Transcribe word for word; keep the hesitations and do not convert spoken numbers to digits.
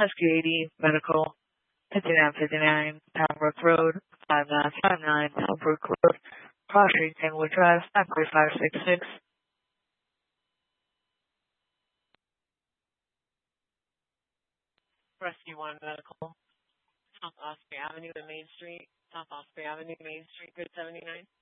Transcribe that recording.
Husky eighty, Medical, fifty-nine fifty-nine, Pembroke Road, five nine five nine, Pembroke Road, Cross Street, Tanglewood Drive, nine three five six six. Rescue one Medical, South Osprey Avenue and Main Street, South Osprey Avenue, Main Street, Grid seventy-nine.